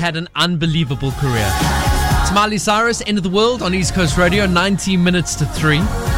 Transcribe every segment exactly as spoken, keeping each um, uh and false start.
had an unbelievable career. It's Miley Cyrus, End of the World on East Coast Radio, nineteen minutes to three.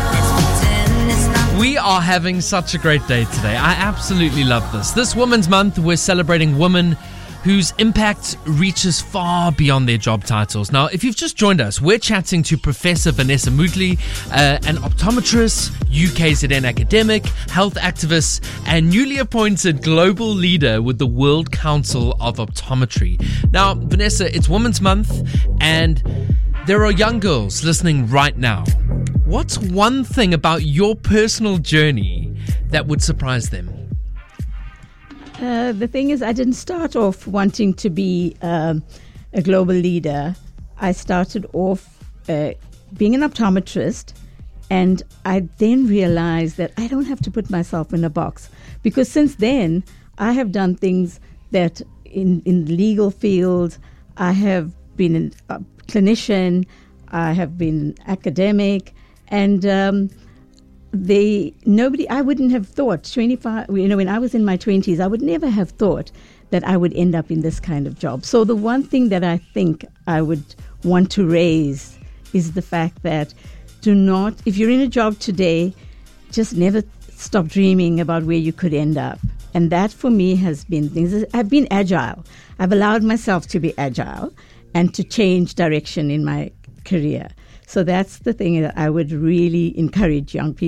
We are having such a great day today. I absolutely love this. This Women's Month, we're celebrating women whose impact reaches far beyond their job titles. Now, if you've just joined us, we're chatting to Professor Vanessa Moodley, uh, an optometrist, U K Z N academic, health activist, and newly appointed global leader with the World Council of Optometry. Now, Vanessa, it's Women's Month, and there are young girls listening right now. What's one thing about your personal journey that would surprise them? Uh, the thing is, I didn't start off wanting to be um, a global leader. I started off uh, being an optometrist, and I then realized that I don't have to put myself in a box, because since then I have done things that in, in the legal field, I have been a clinician, I have been academic, and um, They nobody. I wouldn't have thought twenty-five. You know, when I was in my twenties, I would never have thought that I would end up in this kind of job. So the one thing that I think I would want to raise is the fact that do not. If you're in a job today, just never stop dreaming about where you could end up. And that for me has been things. I've been agile. I've allowed myself to be agile and to change direction in my career. So that's the thing that I would really encourage young people.